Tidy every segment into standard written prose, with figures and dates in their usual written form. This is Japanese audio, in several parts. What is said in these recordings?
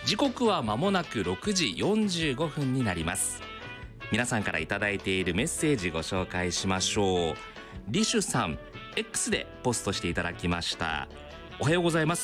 時刻は間もなく6時45分になります。皆さんからいただいているメッセージご紹介しましょう。リシュさん X でポストしていただきました。おはようございます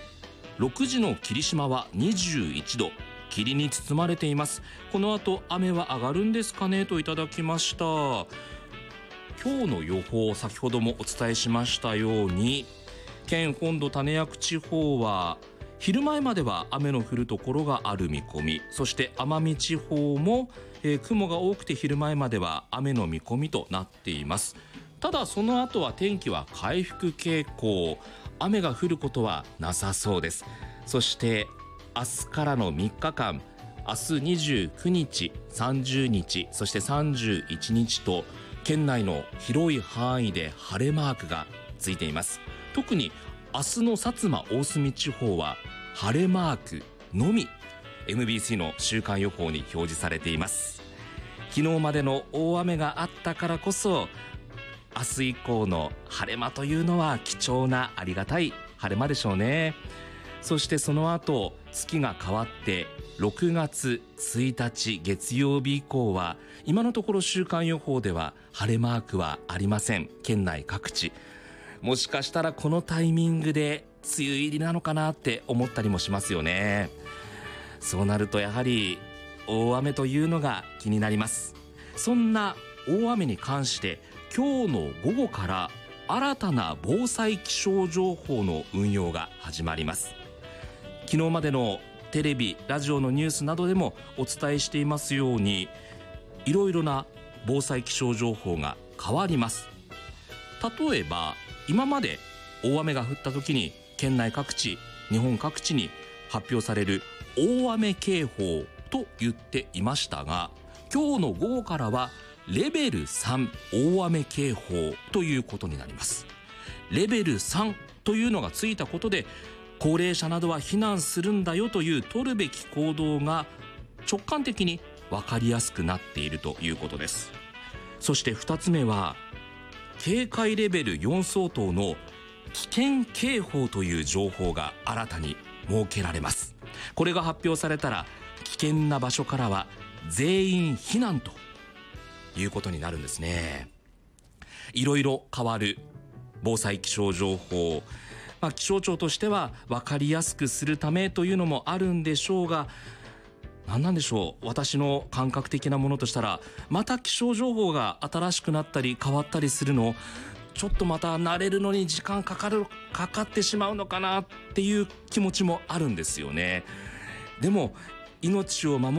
。6時の霧島は21度、霧に包まれています。この後雨は上がるんですかね、といただきました。今日の予報、先ほどもお伝えしましたように、県本土種子地方は昼前までは雨の降るところがある見込み、そして奄美地方も、雲が多くて昼前までは雨の見込みとなっています。ただその後は天気は回復傾向、雨が降ることはなさそうです。そして明日からの3日間、明日29日、30日、そして31日と県内の広い範囲で晴れマークがついています。特に明日の薩摩大隅地方は晴れマークのみ MBC の週間予報に表示されています。昨日までの大雨があったからこそ、明日以降の晴れ間というのは貴重なありがたい晴れ間でしょうね。そしてその後月が変わって6月1日月曜日以降は今のところ週間予報では晴れマークはありません。県内各地、もしかしたらこのタイミングで梅雨入りなのかなって思ったりもしますよね。そうなるとやはり大雨というのが気になります。そんな大雨に関して今日の午後から新たな防災気象情報の運用が始まります。昨日までのテレビ、ラジオのニュースなどでもお伝えしていますように、いろいろな防災気象情報が変わります。例えば今まで大雨が降った時に県内各地、日本各地に発表される大雨警報と言っていましたが、今日の午後からはレベル3大雨警報ということになります。レベル3というのがついたことで、高齢者などは避難するんだよという取るべき行動が直感的に分かりやすくなっているということです。そして2つ目は警戒レベル4相当の危険警報という情報が新たに設けられます。これが発表されたら危険な場所からは全員避難ということになるんですね。いろいろ変わる防災気象情報、気象庁としては分かりやすくするためというのもあるんでしょうが、何なんでしょう、私の感覚的なものとしたら、また気象情報が新しくなったり変わったりするの、ちょっとまた慣れるのに時間かかってしまうのかなっていう気持ちもあるんですよね。でも命を守